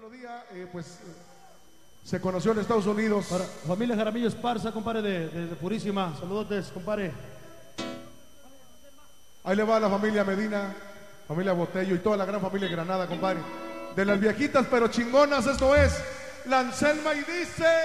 otro día, se conoció en Estados Unidos. Para familia Jaramillo Esparza, compadre, de Purísima. Saludotes, compadre. Ahí le va a la familia Medina, familia Botello y toda la gran familia de Granada, compadre. De las viejitas pero chingonas, esto es La Anselma y dice...